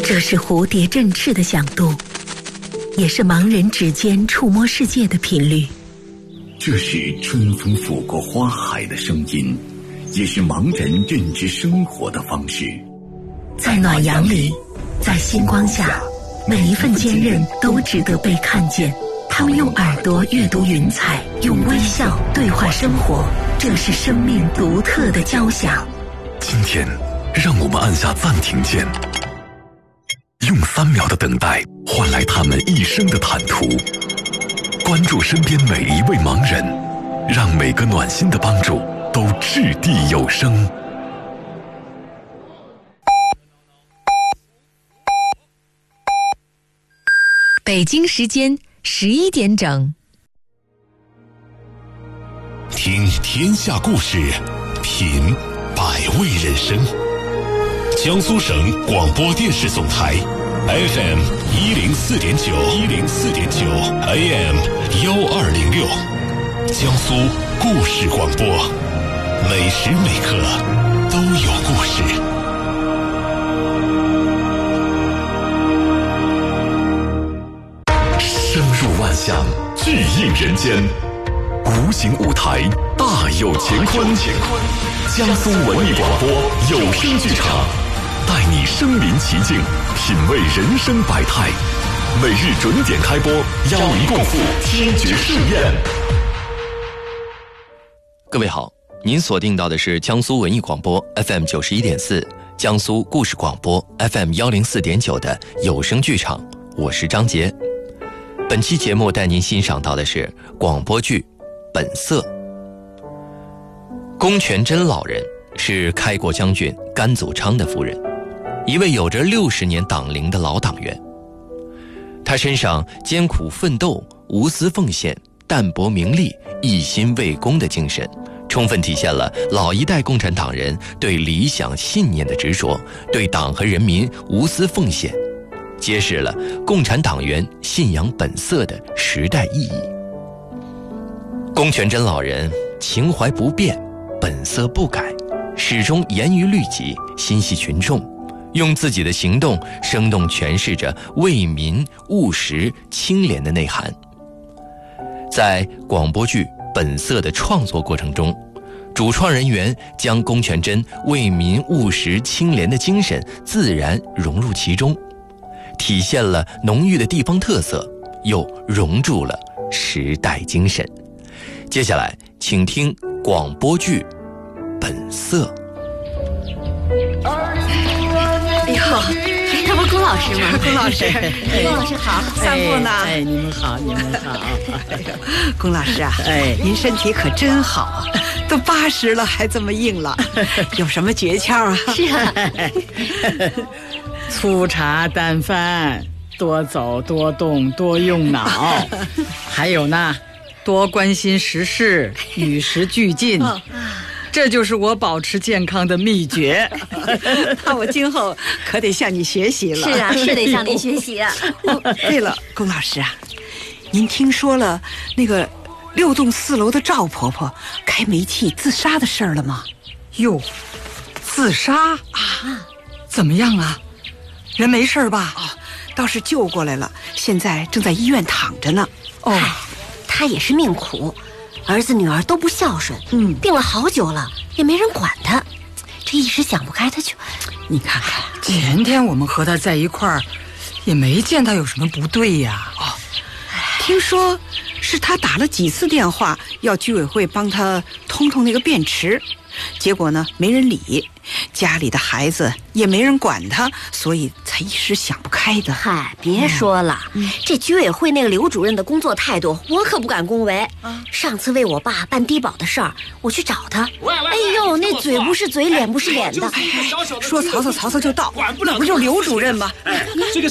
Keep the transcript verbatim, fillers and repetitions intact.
这是蝴蝶振翅的响度，也是盲人指尖触摸世界的频率。 这是春风拂过花海的声音，也是盲人认知生活的方式。 在暖阳里，在星光下，每一份坚韧都值得被看见。他们用耳朵阅读云彩，用微笑对话生活，这是生命独特的交响。 今天让我们按下暂停键，用三秒的等待换来他们一生的坦途。关注身边每一位盲人，让每个暖心的帮助都掷地有声。 北京时间十一点整， 听天下故事，品百味人生。江苏省广播电视总台 F M 一零四点九，一零四点九 A M 幺二零六，江苏故事广播，每时每刻都有故事。 深入万象，巨映人间，无形舞台大有乾坤。江苏文艺广播有声剧场，带你身临其境，品味人生百态。每日准点开播，邀您共赴听觉盛宴。 各位好，您锁定到的是江苏文艺广播 F M 九十一点四，江苏故事广播 F M 幺零四点九的有声剧场，我是张杰。本期节目带您欣赏到的是广播剧《本色》。龚全珍老人是开国将军甘祖昌的夫人，一位有着六十年党龄的老党员。他身上艰苦奋斗、无私奉献、淡泊名利、一心为公的精神，充分体现了老一代共产党人对理想信念的执着，对党和人民无私奉献，揭示了共产党员信仰本色的时代意义。龚全珍老人情怀不变，本色不改，始终严于律己，心系群众，用自己的行动生动诠释着为民务实清廉的内涵。在广播剧《本色》的创作过程中，主创人员将龚全珍为民务实清廉的精神自然融入其中，体现了浓郁的地方特色，又融入了时代精神。接下来请听广播剧《本色》。 你好，他不是龚老师吗？ 龚老师， 龚老师好， 散步呢？ 哎，你们好，你们好。 哎呦，龚老师啊， 哎， 您身体可真好啊，都八十了还这么硬朗，有什么诀窍啊？ 是啊， 粗茶淡饭，多走多动多用脑，还有呢，多关心时事，与时俱进。哦，这就是我保持健康的秘诀。 那我今后可得向你学习了。 是啊，是得向您学习啊。 哦，对了，龚老师啊，您听说了那个六栋四楼的赵婆婆开煤气自杀的事儿了吗？ 哟，自杀啊？怎么样啊？人没事吧？ 哦，倒是救过来了，现在正在医院躺着呢。 哦，她也是命苦。儿子女儿都不孝顺，嗯，病了好久了，也没人管他，这一时想不开，他就， 你看看，前天我们和他在一块儿，也没见他有什么不对呀。 哦，听说是他打了几次电话，要居委会帮他通通那个便池，结果呢没人理，家里的孩子也没人管他，所以才一时想不开的。 嗨，别说了，嗯，这居委会那个刘主任的工作态度，我可不敢恭维。啊，上次为我爸办低保的事儿，我去找他，哎呦，那嘴不是嘴，脸不是脸的。 哎哎，说曹操曹操就到，那不就刘主任吗？ 哎，这个